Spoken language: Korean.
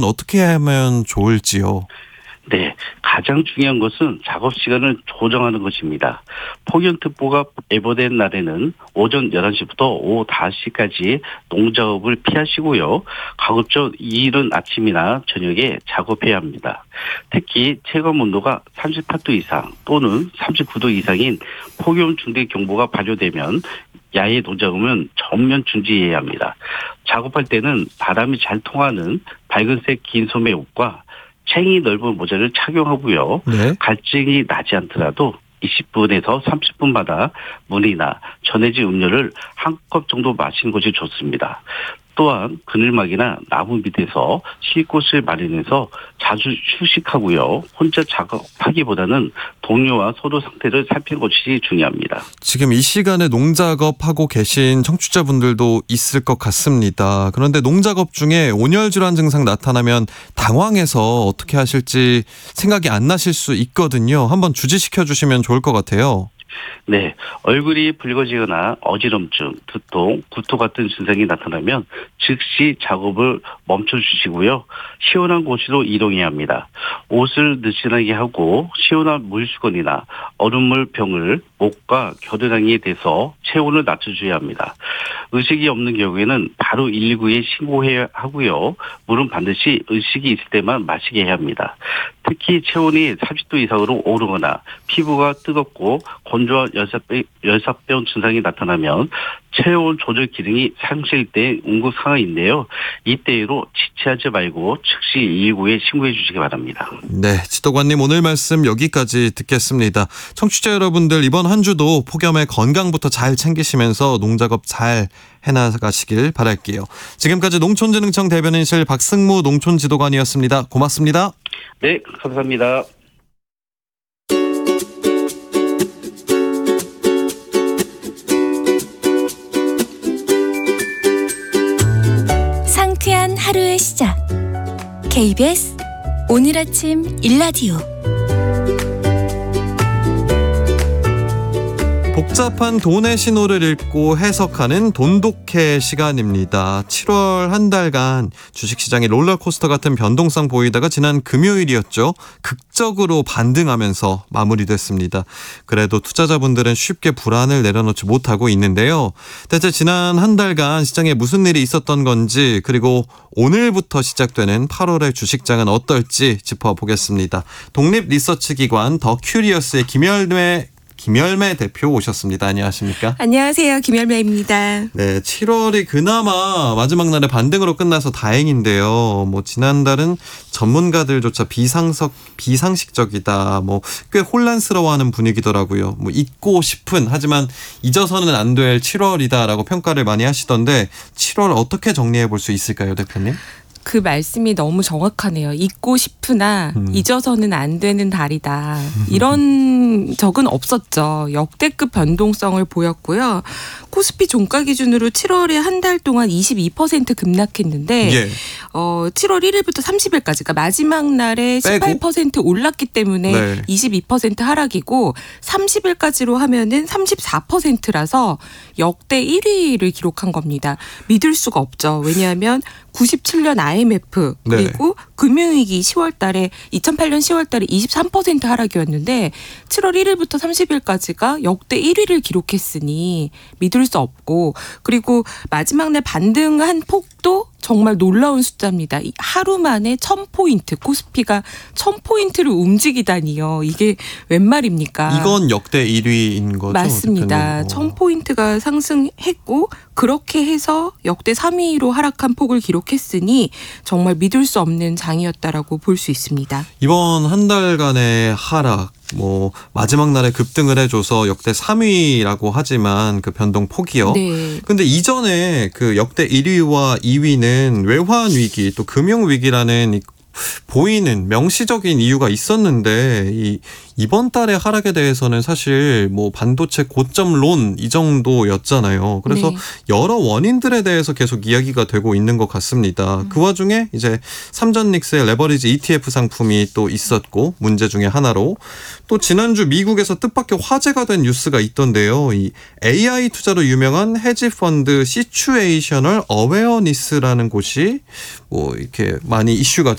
어떻게 하면 좋을지요? 네, 가장 중요한 것은 작업 시간을 조정하는 것입니다. 폭염특보가 예보된 날에는 오전 11시부터 오후 5시까지 농작업을 피하시고요. 가급적 이른 아침이나 저녁에 작업해야 합니다. 특히 체감 온도가 38도 이상 또는 39도 이상인 폭염 중대 경보가 발효되면 야외 농작업은 전면 중지해야 합니다. 작업할 때는 바람이 잘 통하는 밝은색 긴 소매 옷과 챙이 넓은 모자를 착용하고요. 네. 갈증이 나지 않더라도 20분에서 30분마다 물이나 전해진 음료를 한 컵 정도 마시는 것이 좋습니다. 또한 그늘막이나 나무 밑에서 쉴 곳을 마련해서 자주 휴식하고요. 혼자 작업하기보다는 동료와 서로 상태를 살피는 것이 중요합니다. 지금 이 시간에 농작업하고 계신 청취자분들도 있을 것 같습니다. 그런데 농작업 중에 온열질환 증상 나타나면 당황해서 어떻게 하실지 생각이 안 나실 수 있거든요. 한번 주지시켜 주시면 좋을 것 같아요. 네, 얼굴이 붉어지거나 어지럼증, 두통, 구토 같은 증상이 나타나면 즉시 작업을 멈춰주시고요. 시원한 곳으로 이동해야 합니다. 옷을 느슨하게 하고 시원한 물수건이나 얼음물 병을 목과 겨드랑이에 대서 체온을 낮춰줘야 합니다. 의식이 없는 경우에는 바로 119에 신고해야 하고요. 물은 반드시 의식이 있을 때만 마시게 해야 합니다. 특히 체온이 30도 이상으로 오르거나 피부가 뜨겁고 건조한 열사병 증상이 나타나면 체온 조절 기능이 상실된 응급 상황인데요. 이때로 지체하지 말고 즉시 119에 신고해 주시기 바랍니다. 네, 지도관님 오늘 말씀 여기까지 듣겠습니다. 청취자 여러분들 이번 한 주도 폭염에 건강부터 잘 챙기시면서 농작업 잘 해나가시길 바랄게요. 지금까지 농촌진흥청 대변인실 박승무 농촌지도관이었습니다. 고맙습니다. 네, 감사합니다. 상쾌한 하루의 시작. KBS 오늘 아침 일라디오. 복잡한 돈의 신호를 읽고 해석하는 돈독해 시간입니다. 7월 한 달간 주식시장이 롤러코스터 같은 변동성 보이다가 지난 금요일이었죠. 극적으로 반등하면서 마무리됐습니다. 그래도 투자자분들은 쉽게 불안을 내려놓지 못하고 있는데요. 대체 지난 한 달간 시장에 무슨 일이 있었던 건지, 그리고 오늘부터 시작되는 8월의 주식장은 어떨지 짚어보겠습니다. 독립리서치기관 더 큐리어스의 김열매 대표 오셨습니다. 안녕하십니까? 안녕하세요. 김열매입니다. 네, 7월이 그나마 마지막 날에 반등으로 끝나서 다행인데요. 지난달은 전문가들조차 비상식적이다. 꽤 혼란스러워하는 분위기더라고요. 잊고 싶은, 하지만 잊어서는 안 될 7월이다라고 평가를 많이 하시던데 7월 어떻게 정리해 볼 수 있을까요, 대표님? 그 말씀이 너무 정확하네요. 잊고 싶으나 잊어서는 안 되는 달이다. 이런 적은 없었죠. 역대급 변동성을 보였고요. 코스피 종가 기준으로 7월에 한 달 동안 22% 급락했는데 예. 7월 1일부터 30일까지 그러니까 마지막 날에 18% 올랐기 때문에 네. 22% 하락이고 30일까지로 하면은 34%라서 역대 1위를 기록한 겁니다. 믿을 수가 없죠. 왜냐하면 97년 IMF 그리고 금융위기 10월 달에 2008년 10월 달에 23% 하락이었는데 7월 1일부터 30일까지가 역대 1위를 기록했으니 믿을 수 없고, 그리고 마지막 날 반등한 폭도 정말 놀라운 숫자입니다. 하루 만에 1000포인트, 코스피가 1000포인트를 움직이다니요. 이게 웬 말입니까? 이건 역대 1위인 거죠? 맞습니다. 1000포인트가 상승했고 그렇게 해서 역대 3위로 하락한 폭을 기록했으니 정말 믿을 수 없는 장이었다라고 볼 수 있습니다. 이번 한 달간의 하락, 마지막 날에 급등을 해줘서 역대 3위라고 하지만 그 변동 폭이요. 네. 근데 이전에 그 역대 1위와 2위는 외환 위기 또 금융 위기라는 보이는 명시적인 이유가 있었는데 이번 달의 하락에 대해서는 사실 반도체 고점론 이 정도였잖아요. 그래서 네. 여러 원인들에 대해서 계속 이야기가 되고 있는 것 같습니다. 그 와중에 이제 삼전닉스의 레버리지 ETF 상품이 또 있었고, 문제 중에 하나로 또 지난주 미국에서 뜻밖의 화제가 된 뉴스가 있던데요. 이 AI 투자로 유명한 헤지 펀드 시츄에이셔널 어웨어니스라는 곳이 이렇게 많이 이슈가